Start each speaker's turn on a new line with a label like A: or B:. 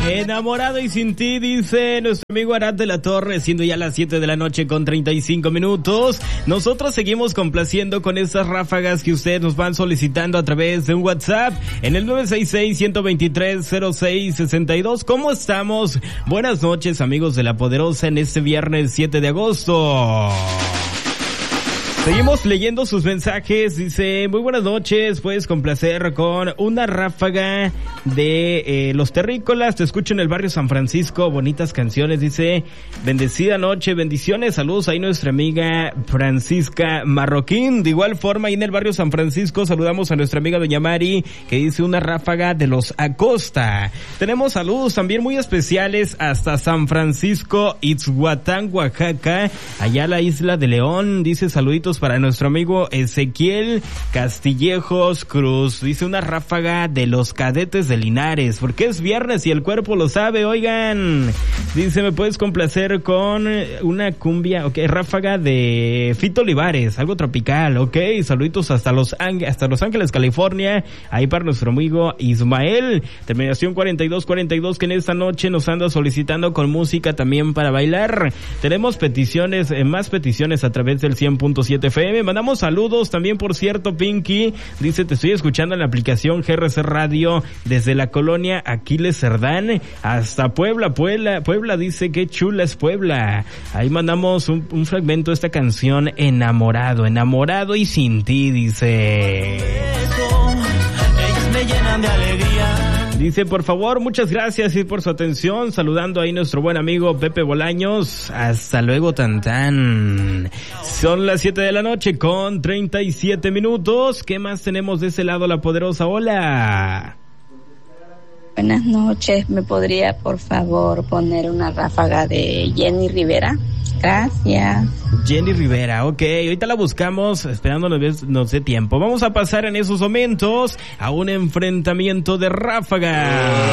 A: Enamorado y sin ti, dice nuestro amigo Arad de la Torre, siendo ya las 7 de la noche con 35 minutos. Nosotros seguimos complaciendo con estas ráfagas que ustedes nos van solicitando a través de un WhatsApp en el 966-123-0662. ¿Cómo estamos? Buenas noches, amigos de La Poderosa, en este viernes 7 de agosto. Seguimos leyendo sus mensajes. Dice, muy buenas noches, puedes complacer con una ráfaga de Los Terrícolas. Te escucho en el barrio San Francisco, bonitas canciones. Dice, bendecida noche, bendiciones, saludos ahí nuestra amiga Francisca Marroquín. De igual forma, ahí en el barrio San Francisco saludamos a nuestra amiga Doña Mari, que dice una ráfaga de Los Acosta. Tenemos saludos también muy especiales hasta San Francisco, Ixhuatán, Oaxaca, allá la isla de León. Dice, saluditos para nuestro amigo Ezequiel Castillejos Cruz. Dice una ráfaga de Los Cadetes de Linares, porque es viernes y el cuerpo lo sabe, oigan. Dice, ¿me puedes complacer con una cumbia? Ok, ráfaga de Fito Olivares, algo tropical, ok. Saluditos hasta Los Ángeles, California, ahí para nuestro amigo Ismael, terminación 4242, que en esta noche nos anda solicitando con música también para bailar. Tenemos peticiones, más peticiones a través del 100.7 FM. Mandamos saludos también, por cierto, Pinky dice, te estoy escuchando en la aplicación GRC Radio desde la colonia Aquiles Cerdán hasta Puebla, dice, qué chula es Puebla. Ahí mandamos un fragmento de esta canción, enamorado y sin ti, dice. Ellos me llenan de alegría. Dice, por favor, muchas gracias y por su atención, saludando ahí nuestro buen amigo Pepe Bolaños. Hasta luego, tan. Son las 7 de la noche con 37 minutos. ¿Qué más tenemos de ese lado, La Poderosa? Hola.
B: Buenas noches, ¿me podría por favor poner una ráfaga de Jenny Rivera? Gracias.
A: Jenny Rivera, ok, ahorita la buscamos, esperándonos nos dé tiempo. Vamos a pasar en esos momentos a un enfrentamiento de ráfagas.